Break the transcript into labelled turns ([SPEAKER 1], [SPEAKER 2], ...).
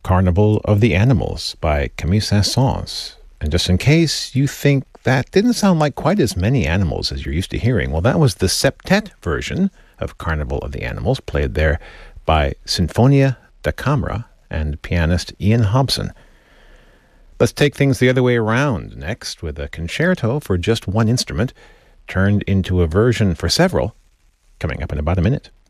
[SPEAKER 1] Carnival of the Animals by Camille Saint-Saëns. And just in case you think that didn't sound like quite as many animals as you're used to hearing, well, that was the septet version of Carnival of the Animals, played there by Sinfonia da Camera and pianist Ian Hobson. Let's take things the other way around next with a concerto for just one instrument, turned into a version for several, coming up in about a minute.